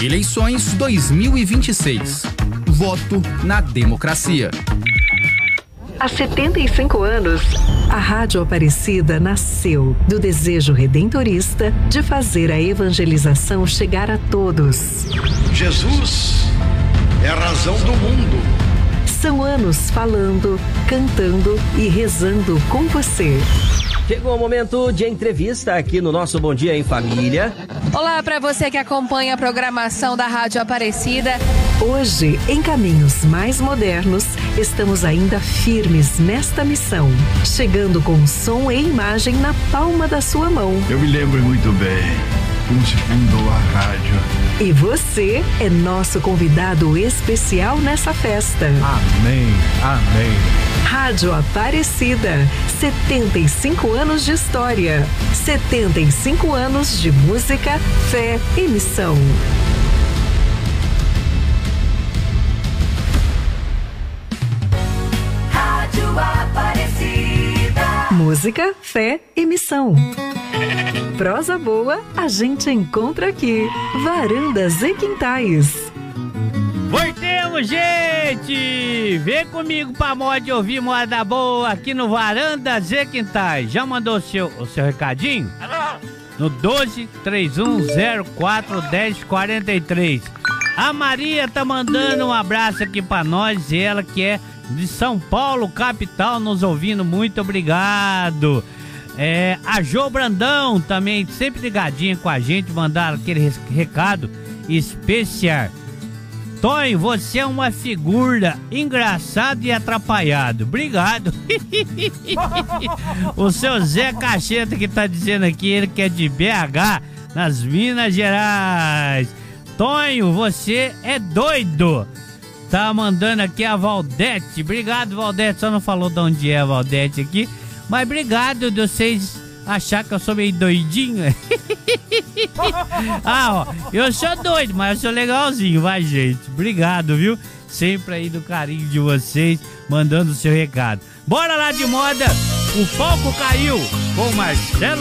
Eleições 2026. Voto na democracia. Há 75 anos, a Rádio Aparecida nasceu do desejo redentorista de fazer a evangelização chegar a todos. Jesus é a razão do mundo. São anos falando, cantando e rezando com você. Chegou o momento de entrevista aqui no nosso Bom Dia em Família. Olá para você que acompanha a programação da Rádio Aparecida. Hoje, em caminhos mais modernos, estamos ainda firmes nesta missão, chegando com som e imagem na palma da sua mão. Eu me lembro muito bem como se fundou a rádio. E você é nosso convidado especial nessa festa. Amém, amém. Rádio Aparecida, 75 anos de história, 75 anos de música, fé e missão. Rádio Aparecida. Música, fé e missão. Prosa boa, a gente encontra aqui. Varandas e Quintais. Voltemos, gente! Vem comigo pra mod ouvir moda boa aqui no Varandas e Quintais. Já mandou o seu recadinho? No 12-3104-1043. A Maria tá mandando um abraço aqui pra nós, ela que é de São Paulo, capital, nos ouvindo. Muito obrigado. A Jô Brandão também, sempre ligadinha com a gente, mandaram aquele recado especial. Tonho, você é uma figura engraçado e atrapalhado. Obrigado. O seu Zé Cacheta que tá dizendo aqui, ele que é de BH, nas Minas Gerais. Tonho, você é doido. Tá mandando aqui a Valdete. Obrigado, Valdete. Só não falou de onde é a Valdete aqui. Mas obrigado de vocês achar que eu sou meio doidinho. Eu sou doido, mas eu sou legalzinho, vai, gente. Obrigado, viu? Sempre aí do carinho de vocês, mandando o seu recado. Bora lá de moda. O foco caiu com Marcelo